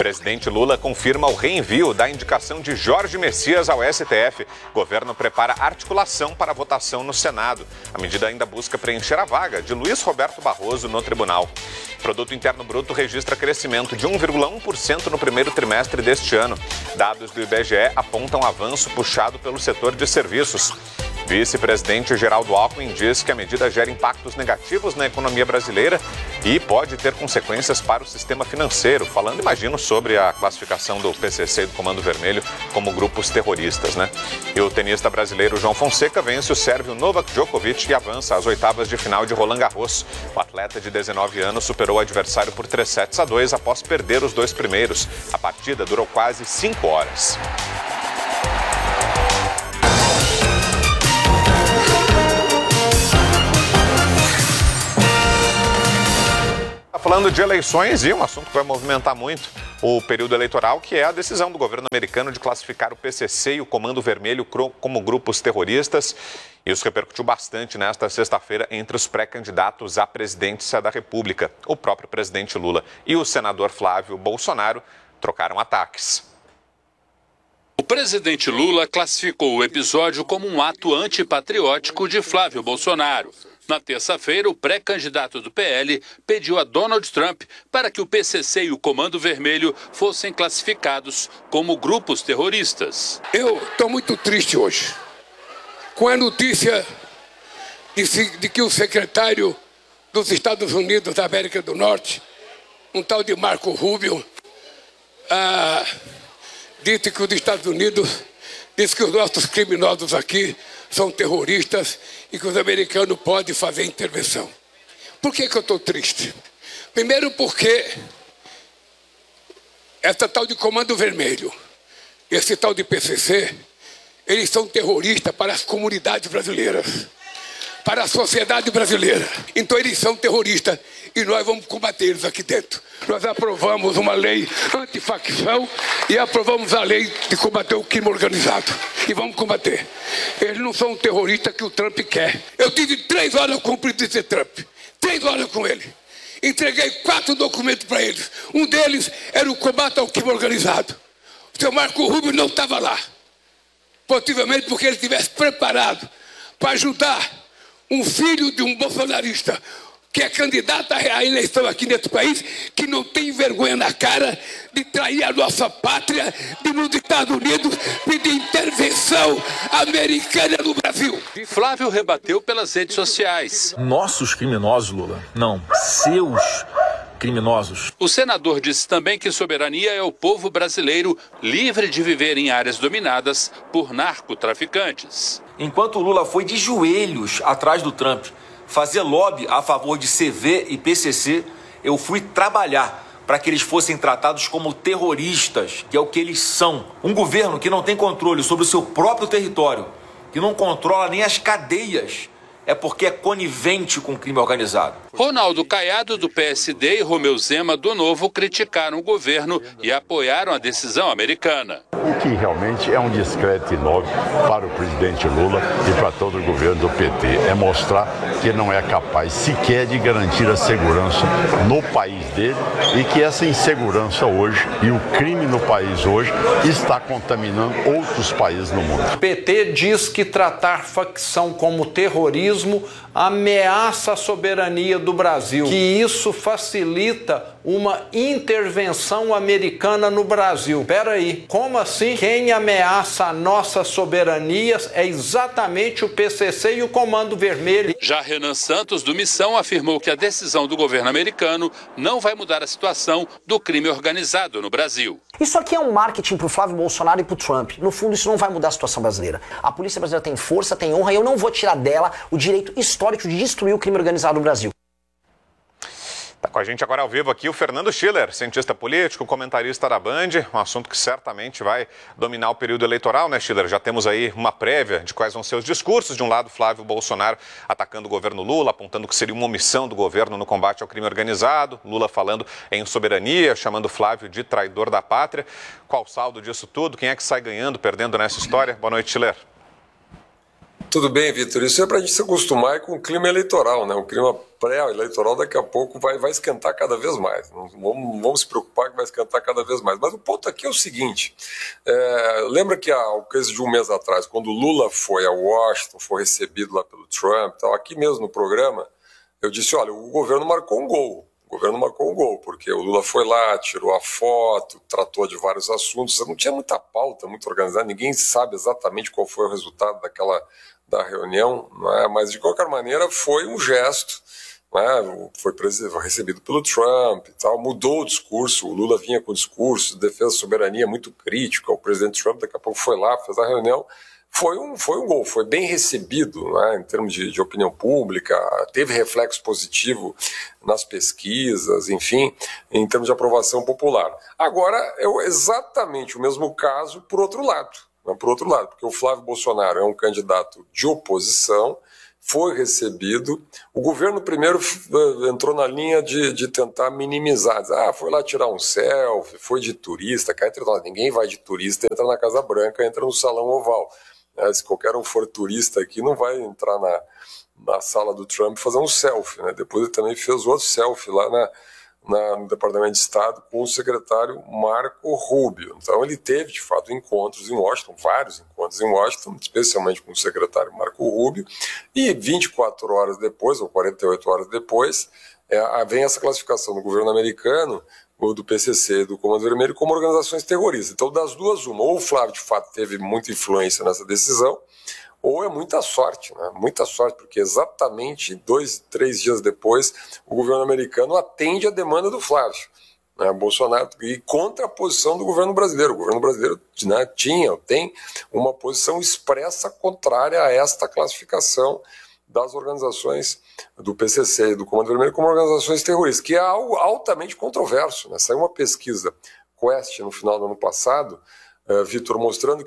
Presidente Lula confirma o reenvio da indicação de Jorge Messias ao STF. Governo prepara articulação para votação no Senado. A medida ainda busca preencher a vaga de Luiz Roberto Barroso no tribunal. Produto Interno Bruto registra crescimento de 1,1% no primeiro trimestre deste ano. Dados do IBGE apontam avanço puxado pelo setor de serviços. Vice-presidente Geraldo Alckmin diz que a medida gera impactos negativos na economia brasileira e pode ter consequências para o sistema financeiro. Falando, imagino, sobre a classificação do PCC e do Comando Vermelho como grupos terroristas, né? E o tenista brasileiro João Fonseca vence o sérvio Novak Djokovic e avança às oitavas de final de Roland Garros. O atleta de 19 anos superou o adversário por 3-2 após perder os dois primeiros. A partida durou quase 5 horas. Falando de eleições e um assunto que vai movimentar muito o período eleitoral, que é a decisão do governo americano de classificar o PCC e o Comando Vermelho como grupos terroristas. Isso repercutiu bastante nesta sexta-feira entre os pré-candidatos à presidência da República. O próprio presidente Lula e o senador Flávio Bolsonaro trocaram ataques. O presidente Lula classificou o episódio como um ato antipatriótico de Flávio Bolsonaro. Na terça-feira, o pré-candidato do PL pediu a Donald Trump para que o PCC e o Comando Vermelho fossem classificados como grupos terroristas. Eu estou muito triste hoje com a notícia de que o secretário dos Estados Unidos da América do Norte, um tal de Marco Rubio, disse que os Estados Unidos diz que os nossos criminosos aqui são terroristas e que os americanos podem fazer intervenção. Por que eu estou triste? Primeiro porque essa tal de Comando Vermelho, esse tal de PCC, eles são terroristas para as comunidades brasileiras, para a sociedade brasileira. Então eles são terroristas e nós vamos combater eles aqui dentro. Nós aprovamos uma lei antifacção e aprovamos a lei de combater o crime organizado. E vamos combater. Eles não são terroristas que o Trump quer. Eu tive 3 horas com o presidente Trump. 3 horas com ele. Entreguei 4 documentos para eles. Um deles era o combate ao crime organizado. O seu Marco Rubio não estava lá. Possivelmente porque ele estivesse preparado para ajudar um filho de um bolsonarista que é candidato à eleição aqui nesse país, que não tem vergonha na cara de trair a nossa pátria, de nos Estados Unidos pedir intervenção americana no Brasil. Flávio rebateu pelas redes sociais. Nossos criminosos, Lula. Não, seus criminosos. O senador disse também que soberania é o povo brasileiro livre de viver em áreas dominadas por narcotraficantes. Enquanto Lula foi de joelhos atrás do Trump fazer lobby a favor de CV e PCC, eu fui trabalhar para que eles fossem tratados como terroristas, que é o que eles são. Um governo que não tem controle sobre o seu próprio território, que não controla nem as cadeias, é porque é conivente com o crime organizado. Ronaldo Caiado, do PSD, e Romeu Zema, do Novo, criticaram o governo e apoiaram a decisão americana. O que realmente é um discreto nome para o presidente Lula e para todo o governo do PT. É mostrar que não é capaz sequer de garantir a segurança no país dele e que essa insegurança hoje e o crime no país hoje está contaminando outros países no mundo. O PT diz que tratar facção como terrorismo ameaça a soberania do Brasil, que isso facilita uma intervenção americana no Brasil. Peraí, como assim? Quem ameaça a nossa soberania é exatamente o PCC e o Comando Vermelho. Já Renan Santos, do Missão, afirmou que a decisão do governo americano não vai mudar a situação do crime organizado no Brasil. Isso aqui é um marketing pro Flávio Bolsonaro e pro Trump. No fundo, isso não vai mudar a situação brasileira. A polícia brasileira tem força, tem honra, e eu não vou tirar dela o direito histórico de destruir o crime organizado no Brasil. Está com a gente agora ao vivo aqui o Fernando Schiller, cientista político, comentarista da Band, um assunto que certamente vai dominar o período eleitoral, né, Schiller? Já temos aí uma prévia de quais vão ser os discursos. De um lado, Flávio Bolsonaro atacando o governo Lula, apontando que seria uma omissão do governo no combate ao crime organizado. Lula falando em soberania, chamando Flávio de traidor da pátria. Qual o saldo disso tudo? Quem é que sai ganhando, perdendo nessa história? Boa noite, Schiller. Tudo bem, Vitor. Isso é para a gente se acostumar com o clima eleitoral, né? O clima pré-eleitoral daqui a pouco vai esquentar cada vez mais. Não vamos se preocupar que vai esquentar cada vez mais. Mas o ponto aqui é o seguinte, lembra que há coisa de um mês atrás, quando o Lula foi a Washington, foi recebido lá pelo Trump, tal, aqui mesmo no programa, eu disse, olha, o governo marcou um gol. O governo marcou um gol, porque o Lula foi lá, tirou a foto, tratou de vários assuntos, não tinha muita pauta, muito organizada, ninguém sabe exatamente qual foi o resultado da reunião, não é? Mas de qualquer maneira foi um gesto, não é? Foi recebido pelo Trump e tal, mudou o discurso, o Lula vinha com o discurso de defesa da soberania muito crítico, o presidente Trump daqui a pouco foi lá, fez a reunião. Foi um gol, foi bem recebido, né, em termos de opinião pública, teve reflexo positivo nas pesquisas, enfim, em termos de aprovação popular. Agora, é exatamente o mesmo caso por outro lado, né, porque o Flávio Bolsonaro é um candidato de oposição, foi recebido, o governo primeiro entrou na linha de tentar minimizar, foi lá tirar um selfie, foi de turista, ninguém vai de turista, entra na Casa Branca, entra no Salão Oval. Se qualquer um for turista aqui, não vai entrar na sala do Trump fazer um selfie, né? Depois ele também fez outro selfie lá no Departamento de Estado com o secretário Marco Rubio. Então ele teve, de fato, encontros em Washington, vários encontros em Washington, especialmente com o secretário Marco Rubio, e 24 horas depois, ou 48 horas depois, vem essa classificação do governo americano, do PCC e do Comando Vermelho, como organizações terroristas. Então, das duas, uma, ou o Flávio, de fato, teve muita influência nessa decisão, ou é muita sorte, né? Muita sorte, porque exatamente 2, 3 dias depois, o governo americano atende a demanda do Flávio, né, Bolsonaro, e contra a posição do governo brasileiro. O governo brasileiro, né, tem uma posição expressa contrária a esta classificação das organizações do PCC e do Comando Vermelho como organizações terroristas, que é algo altamente controverso, né? Saiu uma pesquisa Quest no final do ano passado, Vitor, mostrando que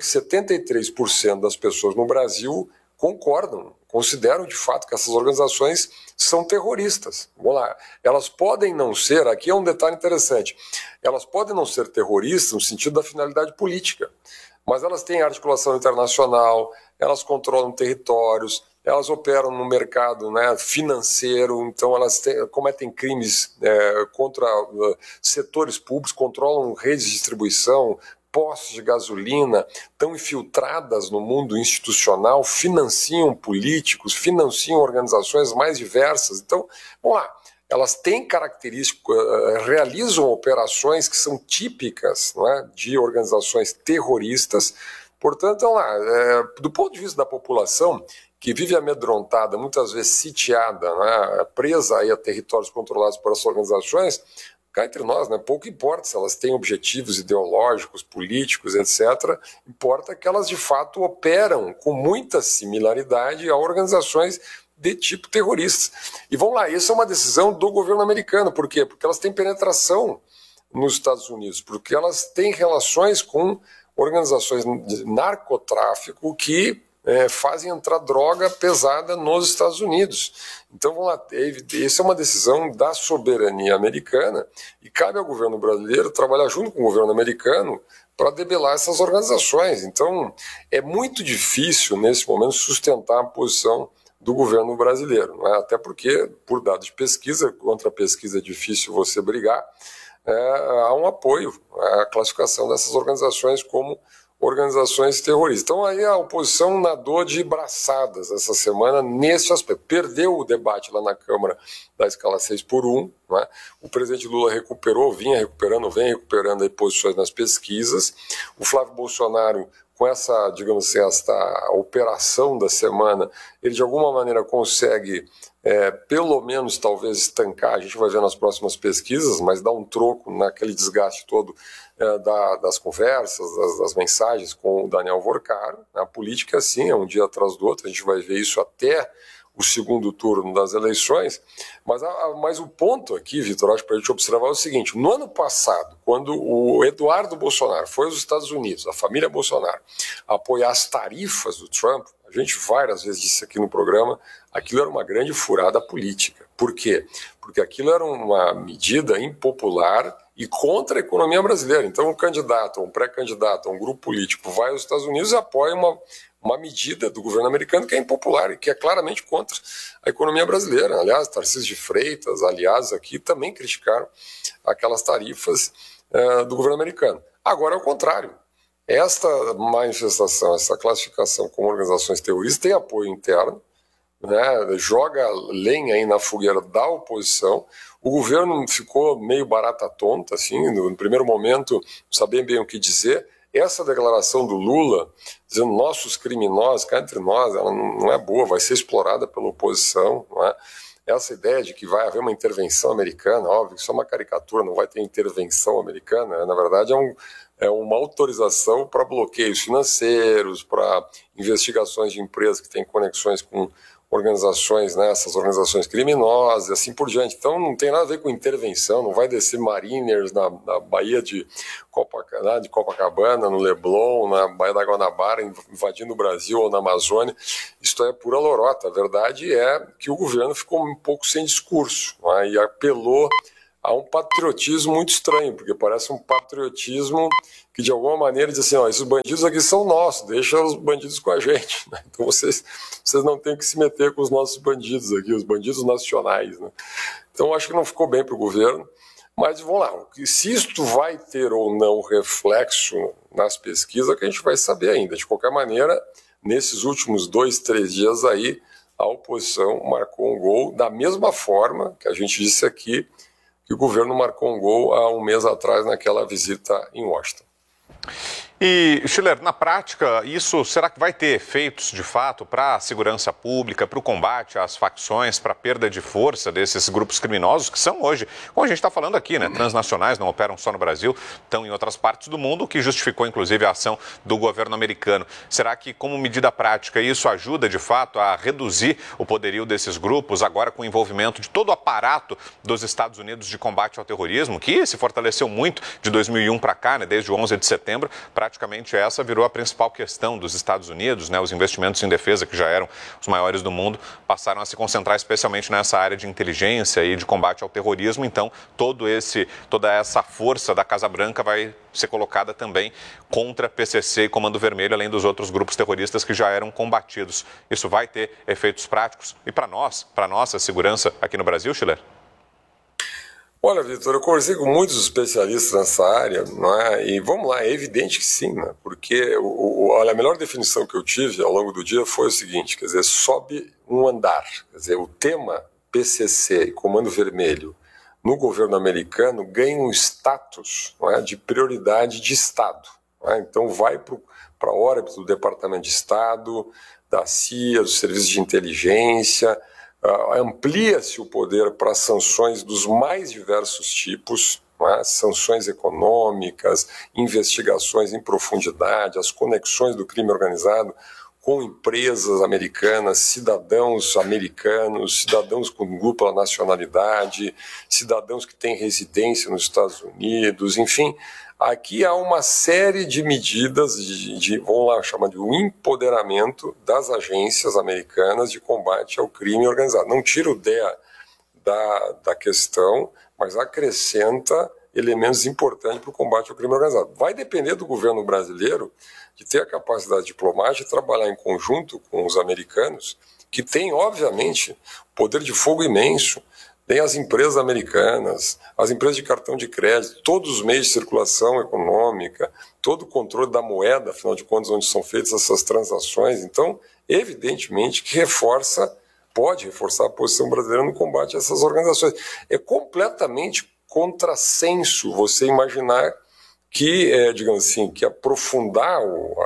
73% das pessoas no Brasil consideram de fato que essas organizações são terroristas. Vamos lá, elas podem não ser, aqui é um detalhe interessante, elas podem não ser terroristas no sentido da finalidade política, mas elas têm articulação internacional, elas controlam territórios, elas operam no mercado, né, financeiro, então elas cometem crimes contra setores públicos, controlam redes de distribuição, postos de gasolina, estão infiltradas no mundo institucional, financiam políticos, financiam organizações mais diversas. Então, vamos lá, elas têm características, realizam operações que são típicas, não é, de organizações terroristas. Portanto, vamos lá, do ponto de vista da população, que vive amedrontada, muitas vezes sitiada, né, presa aí a territórios controlados por essas organizações, cá entre nós, né, pouco importa se elas têm objetivos ideológicos, políticos, etc. Importa que elas, de fato, operam com muita similaridade a organizações de tipo terroristas. E vamos lá, isso é uma decisão do governo americano. Por quê? Porque elas têm penetração nos Estados Unidos, porque elas têm relações com organizações de narcotráfico que fazem entrar droga pesada nos Estados Unidos. Então, vamos lá, essa é uma decisão da soberania americana e cabe ao governo brasileiro trabalhar junto com o governo americano para debelar essas organizações. Então, é muito difícil, nesse momento, sustentar a posição do governo brasileiro, não é? Até porque, por dados de pesquisa, contra a pesquisa é difícil você brigar, há um apoio à classificação dessas organizações como organizações terroristas. Então aí a oposição nadou de braçadas essa semana nesse aspecto. Perdeu o debate lá na Câmara da escala 6x1, né? O presidente Lula vem recuperando aí posições nas pesquisas. O Flávio Bolsonaro, com essa, digamos assim, esta operação da semana, ele de alguma maneira consegue pelo menos talvez estancar, a gente vai ver nas próximas pesquisas, mas dá um troco naquele desgaste todo das conversas, das mensagens com o Daniel Vorcaro. A política, sim, é um dia atrás do outro, a gente vai ver isso até o segundo turno das eleições, mas o ponto aqui, Vitor, acho que para a gente observar é o seguinte: no ano passado, quando o Eduardo Bolsonaro foi aos Estados Unidos, a família Bolsonaro, apoiar as tarifas do Trump, a gente várias vezes disse aqui no programa, aquilo era uma grande furada política. Por quê? Porque aquilo era uma medida impopular e contra a economia brasileira. Então, um candidato, um pré-candidato, um grupo político vai aos Estados Unidos e apoia uma medida do governo americano que é impopular e que é claramente contra a economia brasileira. Aliás, Tarcísio de Freitas, aliados aqui, também criticaram aquelas tarifas do governo americano. Agora é o contrário. Esta manifestação, essa classificação como organizações terroristas tem apoio interno, né, joga lenha aí na fogueira da oposição. O governo ficou meio barata tonta, assim, no primeiro momento, não sabia bem o que dizer. Essa declaração do Lula, dizendo nossos criminosos, cá entre nós, ela não é boa, vai ser explorada pela oposição, não é? Essa ideia de que vai haver uma intervenção americana, óbvio, isso é uma caricatura, não vai ter intervenção americana, na verdade é uma autorização para bloqueios financeiros, para investigações de empresas que têm conexões com organizações, né, essas organizações criminosas e assim por diante. Então não tem nada a ver com intervenção, não vai descer mariners na Baía de Copacabana, no Leblon, na Baía da Guanabara, invadindo o Brasil ou na Amazônia. Isto é pura lorota. A verdade é que o governo ficou um pouco sem discurso, né, e apelou a um patriotismo muito estranho, porque parece um patriotismo que de alguma maneira diz assim, ó, esses bandidos aqui são nossos, deixa os bandidos com a gente, né? Então vocês não têm que se meter com os nossos bandidos aqui, os bandidos nacionais, né? Então acho que não ficou bem para o governo, mas vamos lá, se isto vai ter ou não reflexo nas pesquisas, que a gente vai saber ainda. De qualquer maneira, nesses últimos 2, 3 dias aí, a oposição marcou um gol da mesma forma que a gente disse aqui, que o governo marcou um gol há um mês atrás naquela visita em Washington. E, Schiller, na prática, isso será que vai ter efeitos, de fato, para a segurança pública, para o combate às facções, para a perda de força desses grupos criminosos que são hoje, como a gente está falando aqui, né, transnacionais, não operam só no Brasil, estão em outras partes do mundo, o que justificou, inclusive, a ação do governo americano. Será que, como medida prática, isso ajuda, de fato, a reduzir o poderio desses grupos, agora com o envolvimento de todo o aparato dos Estados Unidos de combate ao terrorismo, que se fortaleceu muito de 2001 para cá, né, desde o 11 de setembro, praticamente essa virou a principal questão dos Estados Unidos, né? Os investimentos em defesa, que já eram os maiores do mundo, passaram a se concentrar especialmente nessa área de inteligência e de combate ao terrorismo. Então, toda essa força da Casa Branca vai ser colocada também contra PCC e Comando Vermelho, além dos outros grupos terroristas que já eram combatidos. Isso vai ter efeitos práticos e para nossa segurança aqui no Brasil, Schiller? Olha, Vitor, eu conversei com muitos especialistas nessa área, não é? E vamos lá, é evidente que sim, né? Porque olha, a melhor definição que eu tive ao longo do dia foi o seguinte, quer dizer, sobe um andar, quer dizer, o tema PCC e Comando Vermelho no governo americano ganha um status, não é, de prioridade de Estado, não é? Então vai para a órbita do Departamento de Estado, da CIA, dos serviços de inteligência. Amplia-se o poder para sanções dos mais diversos tipos, né? Sanções econômicas, investigações em profundidade, as conexões do crime organizado com empresas americanas, cidadãos americanos, cidadãos com dupla nacionalidade, cidadãos que têm residência nos Estados Unidos, enfim. Aqui há uma série de medidas vamos lá, chamar de empoderamento das agências americanas de combate ao crime organizado. Não tira o DEA da questão, mas acrescenta elementos importantes para o combate ao crime organizado. Vai depender do governo brasileiro de ter a capacidade diplomática de trabalhar em conjunto com os americanos, que têm, obviamente, poder de fogo imenso. Tem as empresas americanas, as empresas de cartão de crédito, todos os meios de circulação econômica, todo o controle da moeda, afinal de contas, onde são feitas essas transações. Então, evidentemente que pode reforçar a posição brasileira no combate a essas organizações. É completamente contrassenso você imaginar que, digamos assim, que aprofundar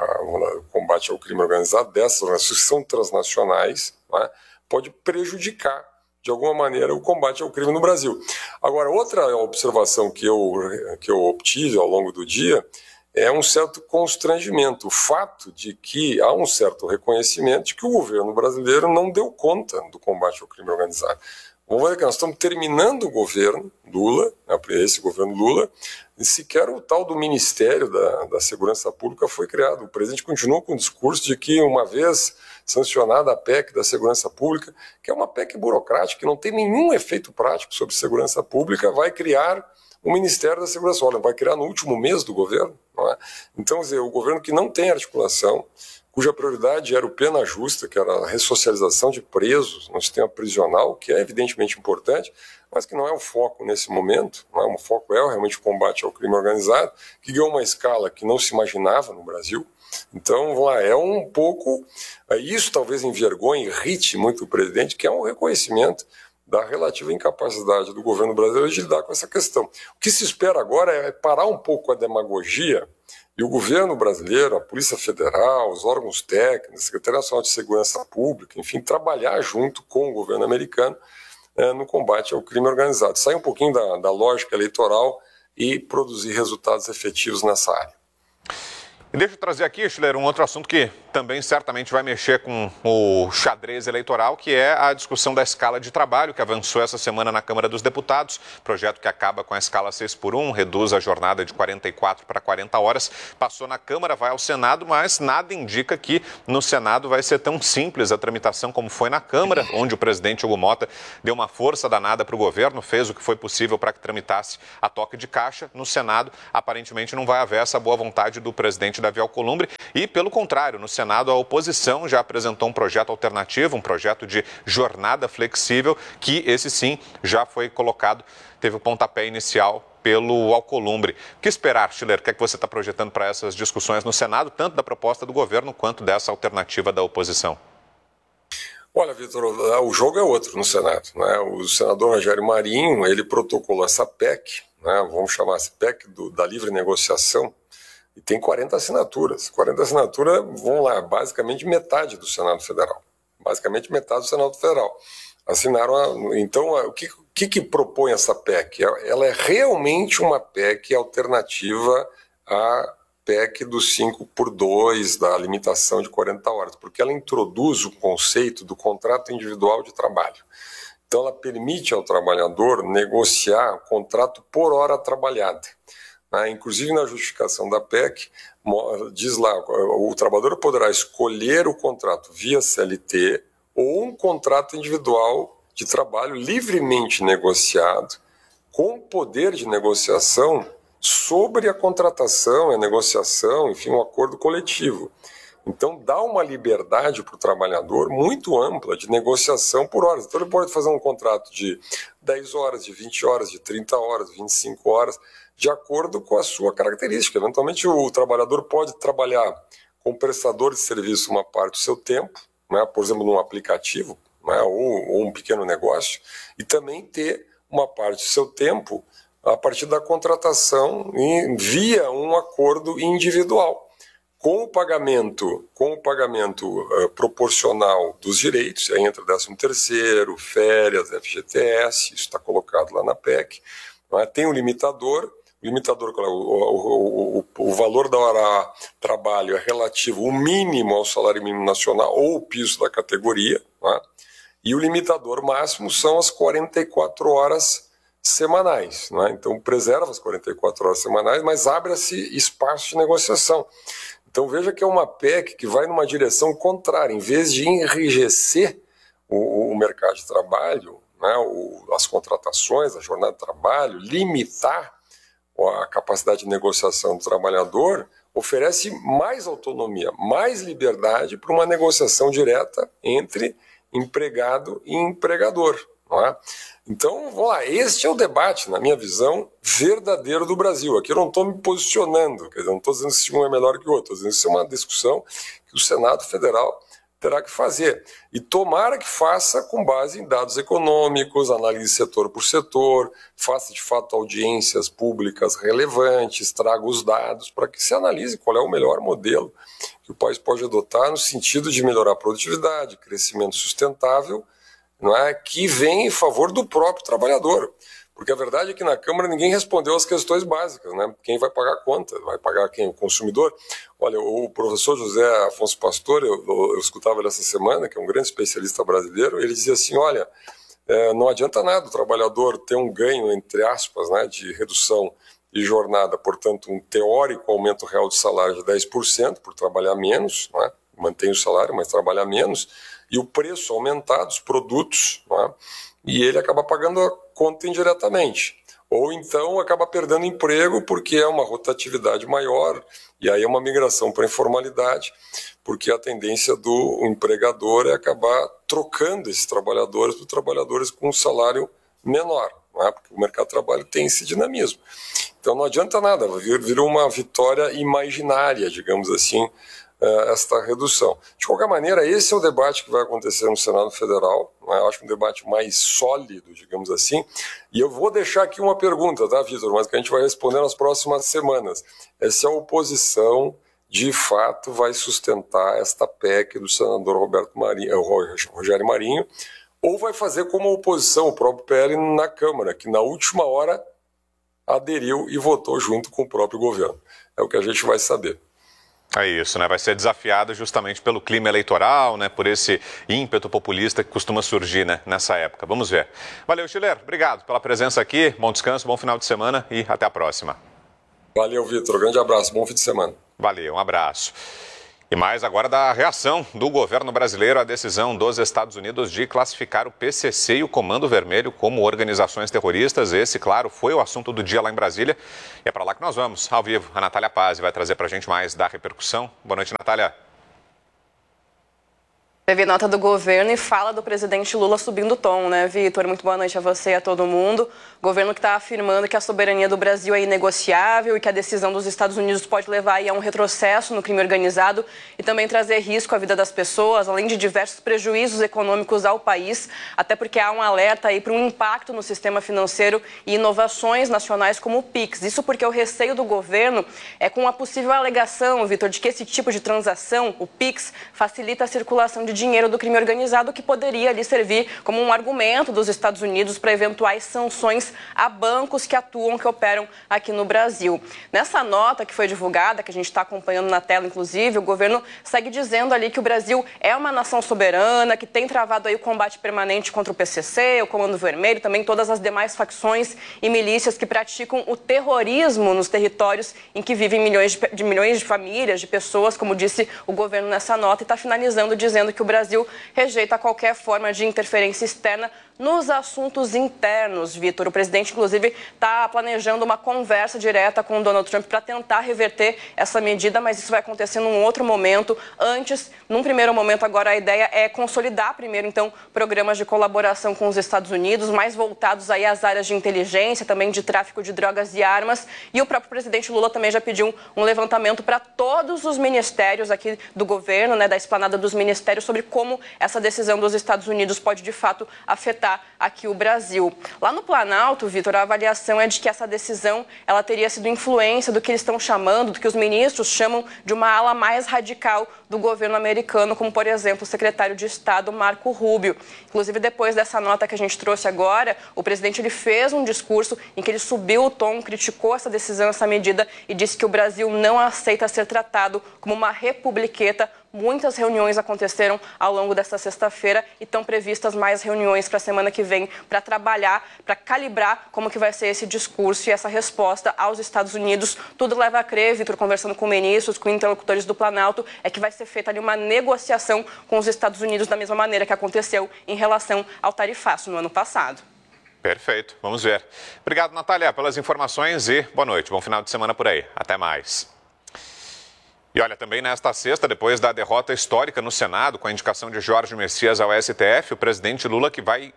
o combate ao crime organizado dessas organizações que são transnacionais, né, pode prejudicar de alguma maneira, o combate ao crime no Brasil. Agora, outra observação que eu obtive ao longo do dia é um certo constrangimento, o fato de que há um certo reconhecimento de que o governo brasileiro não deu conta do combate ao crime organizado. Vamos ver que nós estamos terminando o governo Lula, esse governo Lula, e sequer o tal do Ministério da Segurança Pública foi criado. O presidente continuou com o discurso de que, uma vez sancionada a PEC da Segurança Pública, que é uma PEC burocrática, que não tem nenhum efeito prático sobre segurança pública, vai criar o Ministério da Segurança. Olha, vai criar no último mês do governo? Não é? Então, quer dizer, o governo que não tem articulação, cuja prioridade era o pena justa, que era a ressocialização de presos no sistema prisional, que é evidentemente importante, mas que não é o foco nesse momento, não é? O foco é realmente o combate ao crime organizado, que ganhou uma escala que não se imaginava no Brasil. Então, vamos lá, é um pouco, isso talvez envergonhe, irrite muito o presidente, que é um reconhecimento da relativa incapacidade do governo brasileiro de lidar com essa questão. O que se espera agora é parar um pouco a demagogia e o governo brasileiro, a Polícia Federal, os órgãos técnicos, a Secretaria Nacional de Segurança Pública, enfim, trabalhar junto com o governo americano no combate ao crime organizado. Sair um pouquinho da lógica eleitoral e produzir resultados efetivos nessa área. E deixa eu trazer aqui, Schiller, um outro assunto que também certamente vai mexer com o xadrez eleitoral, que é a discussão da escala de trabalho, que avançou essa semana na Câmara dos Deputados. Projeto que acaba com a escala 6x1, reduz a jornada de 44 para 40 horas. Passou na Câmara, vai ao Senado, mas nada indica que no Senado vai ser tão simples a tramitação como foi na Câmara, onde o presidente Hugo Mota deu uma força danada para o governo, fez o que foi possível para que tramitasse a toque de caixa. No Senado, aparentemente não vai haver essa boa vontade do presidente Davi Alcolumbre e, pelo contrário, no Senado a oposição já apresentou um projeto alternativo, um projeto de jornada flexível, que esse sim já foi colocado, teve o pontapé inicial pelo Alcolumbre. O que esperar, Schiller? O que é que você está projetando para essas discussões no Senado, tanto da proposta do governo quanto dessa alternativa da oposição? Olha, Vitor, o jogo é outro no Senado, né? O senador Rogério Marinho, ele protocolou essa PEC, né? Vamos chamar essa PEC da livre negociação, e tem 40 assinaturas. 40 assinaturas vão lá, basicamente metade do Senado Federal. Basicamente metade do Senado Federal. Assinaram. Então, o que propõe essa PEC? Ela é realmente uma PEC alternativa à PEC do 5x2, da limitação de 40 horas, porque ela introduz o conceito do contrato individual de trabalho. Então, ela permite ao trabalhador negociar contrato por hora trabalhada. Inclusive na justificação da PEC, diz lá, o trabalhador poderá escolher o contrato via CLT ou um contrato individual de trabalho livremente negociado, com poder de negociação sobre a contratação, a negociação, enfim, um acordo coletivo. Então dá uma liberdade para o trabalhador muito ampla de negociação por horas. Então ele pode fazer um contrato de 10 horas, de 20 horas, de 30 horas, 25 horas, de acordo com a sua característica. Eventualmente o trabalhador pode trabalhar com prestador de serviço uma parte do seu tempo, né, por exemplo, num aplicativo, né, ou um pequeno negócio, e também ter uma parte do seu tempo a partir da contratação via um acordo individual, com o pagamento proporcional dos direitos. Aí entra 13º, férias, FGTS, isso está colocado lá na PEC. Tem um limitador, o valor da hora trabalho é relativo, o mínimo ao salário mínimo nacional ou o piso da categoria, né? E o limitador máximo são as 44 horas semanais, né? Então preserva as 44 horas semanais, mas abre-se espaço de negociação. Então veja que é uma PEC que vai numa direção contrária. Em vez de enrijecer o mercado de trabalho, né, as contratações, a jornada de trabalho, limitar a capacidade de negociação do trabalhador, oferece mais autonomia, mais liberdade para uma negociação direta entre empregado e empregador. Não é? Então, vamos lá, este é o debate, na minha visão, verdadeiro do Brasil. Aqui eu não estou me posicionando, quer dizer, não estou dizendo se um é melhor que o outro, estou dizendo que isso é uma discussão que o Senado Federal terá que fazer. E tomara que faça com base em dados econômicos, análise setor por setor, faça de fato audiências públicas relevantes, traga os dados para que se analise qual é o melhor modelo que o país pode adotar no sentido de melhorar a produtividade, crescimento sustentável, não é, que vem em favor do próprio trabalhador. Porque a verdade é que na Câmara ninguém respondeu às questões básicas, né? Quem vai pagar a conta? Vai pagar quem? O consumidor? Olha, o professor José Afonso Pastor, eu escutava ele essa semana, que é um grande especialista brasileiro, ele dizia assim, olha, não adianta nada o trabalhador ter um ganho, entre aspas, né, de redução de jornada, portanto, um teórico aumento real de salário de 10% por trabalhar menos, né? Mantém o salário, mas trabalha menos, e o preço aumentar dos produtos, né? E ele acaba pagando a conta indiretamente. ou então acaba perdendo emprego porque é uma rotatividade maior e aí é uma migração para a informalidade, porque a tendência do empregador é acabar trocando esses trabalhadores por trabalhadores com um salário menor, não é? Porque o mercado de trabalho tem esse dinamismo. Então não adianta nada, virou uma vitória imaginária, digamos assim, esta redução. De qualquer maneira, esse é o debate que vai acontecer no Senado Federal, não é? Eu acho um debate mais sólido, digamos assim, e eu vou deixar aqui uma pergunta, tá, Vitor, mas que a gente vai responder nas próximas semanas. É se a oposição, de fato, vai sustentar esta PEC do senador Rogério Marinho, ou vai fazer como a oposição, o próprio PL na Câmara, que na última hora aderiu e votou junto com o próprio governo. É o que a gente vai saber. É isso, né? Vai ser desafiado justamente pelo clima eleitoral, né? Por esse ímpeto populista que costuma surgir, né? Nessa época. Vamos ver. Valeu, Chileiro. Obrigado pela presença aqui. Bom descanso, bom final de semana e até a próxima. Valeu, Vitor. Grande abraço. Bom fim de semana. Valeu, um abraço. E mais agora da reação do governo brasileiro à decisão dos Estados Unidos de classificar o PCC e o Comando Vermelho como organizações terroristas. Esse, claro, foi o assunto do dia lá em Brasília. E é para lá que nós vamos, ao vivo. A Natália Paz vai trazer para a gente mais da repercussão. Boa noite, Natália. Teve nota do governo e fala do presidente Lula subindo o tom, né, Vitor? Muito boa noite a você e a todo mundo. Governo que está afirmando que a soberania do Brasil é inegociável e que a decisão dos Estados Unidos pode levar aí a um retrocesso no crime organizado e também trazer risco à vida das pessoas, além de diversos prejuízos econômicos ao país, até porque há um alerta aí para um impacto no sistema financeiro e inovações nacionais como o PIX. Isso porque o receio do governo é com a possível alegação, Vitor, de que esse tipo de transação, o PIX, facilita a circulação de dinheiro do crime organizado, que poderia ali servir como um argumento dos Estados Unidos para eventuais sanções a bancos que atuam, que operam aqui no Brasil. Nessa nota que foi divulgada, que a gente está acompanhando na tela, inclusive, o governo segue dizendo ali que o Brasil é uma nação soberana, que tem travado aí o combate permanente contra o PCC, o Comando Vermelho, também todas as demais facções e milícias que praticam o terrorismo nos territórios em que vivem milhões de famílias, de pessoas, como disse o governo nessa nota, e está finalizando dizendo que o Brasil rejeita qualquer forma de interferência externa nos assuntos internos, Vitor. O presidente, inclusive, está planejando uma conversa direta com o Donald Trump para tentar reverter essa medida, mas isso vai acontecer num outro momento. Antes, num primeiro momento, agora a ideia é consolidar primeiro, então, programas de colaboração com os Estados Unidos, mais voltados aí às áreas de inteligência, também de tráfico de drogas e armas. E o próprio presidente Lula também já pediu um levantamento para todos os ministérios aqui do governo, né, da esplanada dos ministérios, sobre como essa decisão dos Estados Unidos pode, de fato, afetar aqui o Brasil. Lá no Planalto, Vitor, a avaliação é de que essa decisão ela teria sido influência do que eles estão chamando, do que os ministros chamam de uma ala mais radical do governo americano, como, por exemplo, o secretário de Estado, Marco Rubio. Inclusive, depois dessa nota que a gente trouxe agora, o presidente ele fez um discurso em que ele subiu o tom, criticou essa decisão, essa medida, e disse que o Brasil não aceita ser tratado como uma republiqueta. Muitas reuniões aconteceram ao longo desta sexta-feira e estão previstas mais reuniões para a semana que vem para trabalhar, para calibrar como que vai ser esse discurso e essa resposta aos Estados Unidos. Tudo leva a crer, Vitor, conversando com ministros, com interlocutores do Planalto, é que vai ser feita ali uma negociação com os Estados Unidos da mesma maneira que aconteceu em relação ao tarifaço no ano passado. Perfeito, vamos ver. Obrigado, Natália, pelas informações e boa noite. Bom final de semana por aí. Até mais. E olha, também nesta sexta, depois da derrota histórica no Senado, com a indicação de Jorge Messias ao STF, o presidente Lula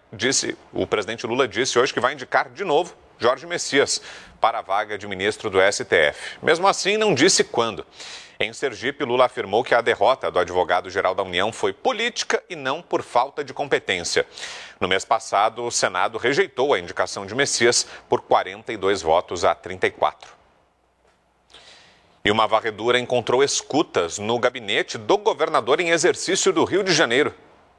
disse hoje que vai indicar de novo Jorge Messias para a vaga de ministro do STF. Mesmo assim, não disse quando. Em Sergipe, Lula afirmou que a derrota do advogado-geral da União foi política e não por falta de competência. No mês passado, o Senado rejeitou a indicação de Messias por 42 votos a 34. E uma varredura encontrou escutas no gabinete do governador em exercício do Rio de Janeiro.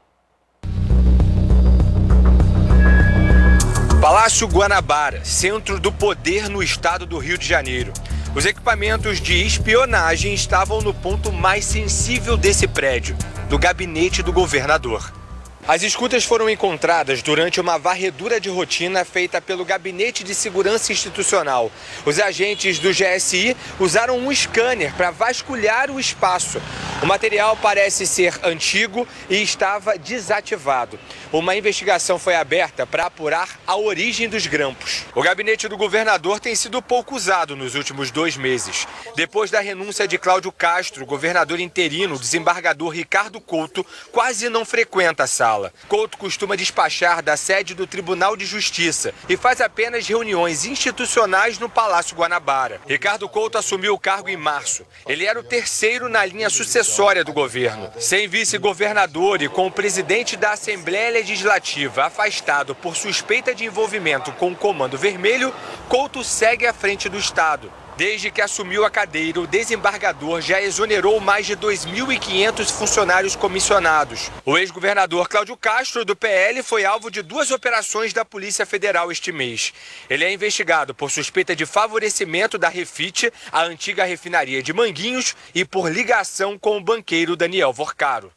Palácio Guanabara, centro do poder no estado do Rio de Janeiro. Os equipamentos de espionagem estavam no ponto mais sensível desse prédio, no gabinete do governador. As escutas foram encontradas durante uma varredura de rotina feita pelo Gabinete de Segurança Institucional. Os agentes do GSI usaram um scanner para vasculhar o espaço. O material parece ser antigo e estava desativado. uma investigação foi aberta para apurar a origem dos grampos. O gabinete do governador tem sido pouco usado nos últimos 2 meses. Depois da renúncia de Cláudio Castro, o governador interino, o desembargador Ricardo Couto, quase não frequenta a sala. Couto costuma despachar da sede do Tribunal de Justiça e faz apenas reuniões institucionais no Palácio Guanabara. Ricardo Couto assumiu o cargo em março. Ele era o terceiro na linha sucessória do governo. Sem vice-governador e com o presidente da Assembleia Legislativa afastado por suspeita de envolvimento com o Comando Vermelho, Couto segue à frente do Estado. Desde que assumiu a cadeira, o desembargador já exonerou mais de 2.500 funcionários comissionados. O ex-governador Cláudio Castro, do PL, foi alvo de 2 operações da Polícia Federal este mês. Ele é investigado por suspeita de favorecimento da Refit, a antiga refinaria de Manguinhos, e por ligação com o banqueiro Daniel Vorcaro.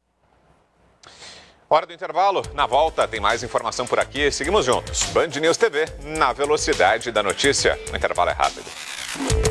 Hora do intervalo. Na volta tem mais informação por aqui. Seguimos juntos. Band News TV, na velocidade da notícia. O intervalo é rápido.